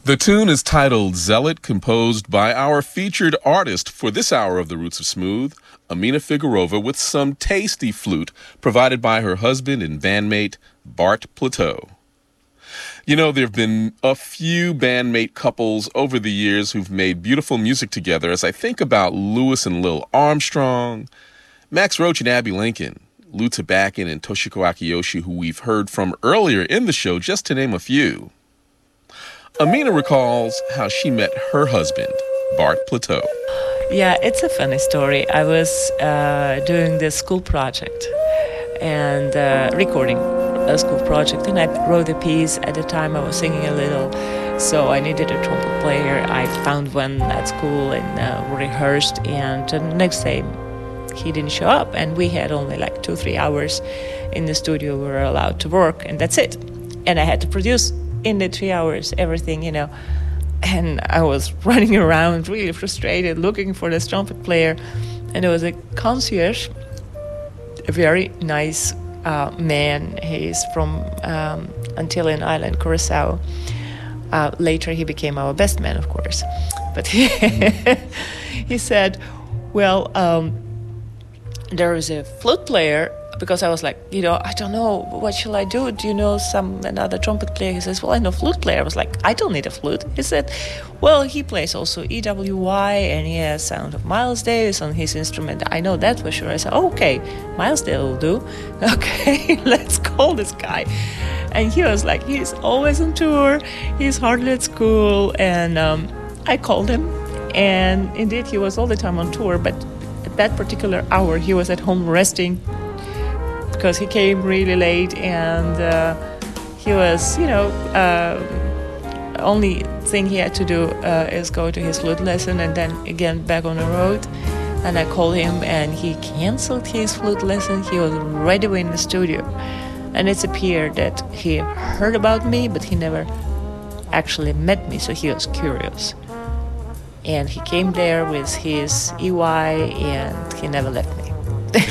The tune is titled Zealot, composed by our featured artist for this hour of The Roots of Smooth, Amina Figueroa, with some tasty flute provided by her husband and bandmate, Bart Plateau. You know, there have been a few bandmate couples over the years who've made beautiful music together, as I think about Louis and Lil Armstrong, Max Roach and Abby Lincoln, Lou Tabakin and Toshiko Akiyoshi, who we've heard from earlier in the show, just to name a few. Amina recalls how she met her husband, Bart Plateau. Yeah, it's a funny story. I was doing this school project and recording a school project, and I wrote a piece. At the time I was singing a little, so I needed a trumpet player. I found one at school and rehearsed, and the next day he didn't show up, and we had only like 2-3 hours in the studio. We were allowed to work, and that's it. And I had to produce in the 3 hours everything, and I was running around really frustrated looking for this trumpet player. And there was a concierge, a very nice man. He's from Antillean island, Curacao. Later he became our best man, of course, but he said, well, there is a flute player, because I was like, I don't know, what shall I do? Do you know another trumpet player? He says, well, I know flute player. I was like, I don't need a flute. He said, well, he plays also EWI, and he has sound of Miles Davis on his instrument. I know that for sure. I said, okay, Miles Davis will do. Okay, let's call this guy. And he was like, he's always on tour. He's hardly at school. And I called him, and indeed he was all the time on tour, but at that particular hour he was at home resting, because he came really late, and he was, only thing he had to do is go to his flute lesson and then again back on the road. And I called him, and he canceled his flute lesson. He was right away in the studio. And it's appeared that he heard about me, but he never actually met me, so he was curious. And he came there with his EY, and he never left me.